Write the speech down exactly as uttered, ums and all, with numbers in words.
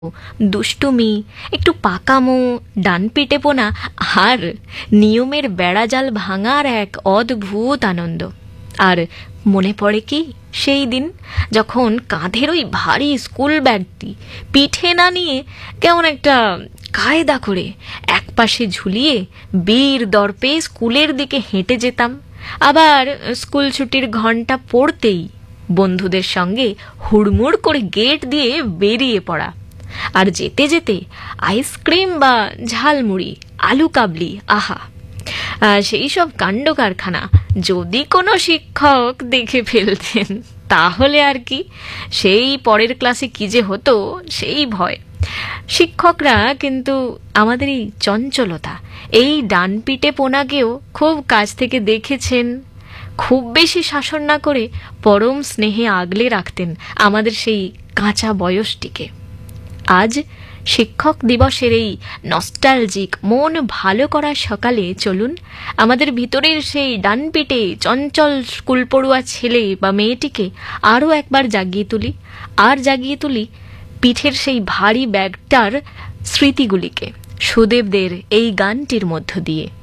দুষ্টুমি, একটু পাকামো, ডান পিটেপোনা আর নিয়মের বেড়াজাল ভাঙার এক অদ্ভুত আনন্দ। আর মনে পড়ে কি সেই দিন যখন কাঁধের ওই ভারী স্কুল ব্যাগটি পিঠে না নিয়ে কেমন একটা কায়দা করে একপাশে ঝুলিয়ে বীর দর্পে স্কুলের দিকে হেঁটে যেতাম। আবার স্কুল ছুটির ঘন্টা পড়তেই বন্ধুদের সঙ্গে হুড়মুড় করে গেট দিয়ে বেরিয়ে পড়া, আর যেতে যেতে আইসক্রিম বা ঝালমুড়ি, আলু কাবলি, আহা সেই সব কাণ্ড কারখানা যদি কোনো শিক্ষক দেখে ফেলতেন তাহলে আর কি, সেই পরের ক্লাসে কি যে হতো সেই ভয়। শিক্ষকরা কিন্তু আমাদের এই চঞ্চলতা, এই ডান পিটে পোনাকেও খুব কাছ থেকে দেখেছেন। খুব বেশি শাসন না করে পরম স্নেহে আগলে রাখতেন আমাদের সেই কাঁচা বয়সটিকে। আজ শিক্ষক দিবসের এই নস্টালজিক মন ভালো করার সকালে চলুন আমাদের ভিতরের সেই ডানপিটে চঞ্চল স্কুল পড়ুয়া ছেলে বা মেয়েটিকে আরও একবার জাগিয়ে তুলি, আর জাগিয়ে তুলি পিঠের সেই ভারী ব্যাগটার স্মৃতিগুলিকে সুদেবদের এই গানটির মধ্য দিয়ে।